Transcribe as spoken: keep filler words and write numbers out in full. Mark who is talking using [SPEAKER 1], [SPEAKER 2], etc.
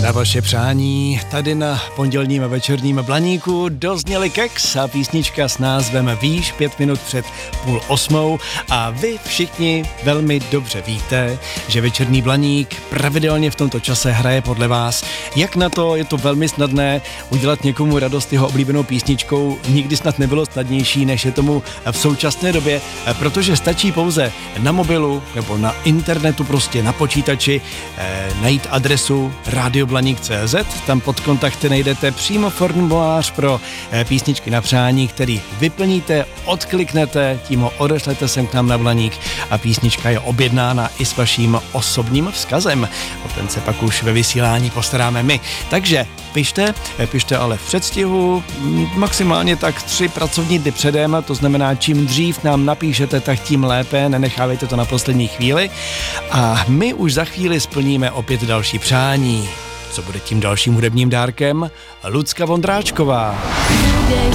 [SPEAKER 1] Na vaše přání tady na pondělním večerním Blaníku dozněli Kex a písnička s názvem Víš pět minut před půl osmou a vy všichni velmi dobře víte, že večerní Blaník pravidelně v tomto čase hraje podle vás. Jak na to je to velmi snadné udělat někomu radost jeho oblíbenou písničkou, nikdy snad nebylo snadnější, než je tomu v současné době, protože stačí pouze na mobilu nebo na internetu, prostě na počítači eh, najít adresu radio blaník tečka cé zet, tam pod kontakty najdete přímo formulář pro eh, písničky na přání, který vyplníte, odkliknete, tím ho odešlete sem k nám na Blaník a písnička je objednána i s vaším osobním vzkazem. O ten se pak už ve vysílání postaráme my. Takže pište, pište ale v předstihu, maximálně tak tři pracovní dny předem, to znamená, čím dřív nám napíšete, tak tím lépe, nenechávejte to na poslední chvíli a my už za chvíli splníme opět další přání. Co bude tím dalším hudebním dárkem? Lucka Vondráčková.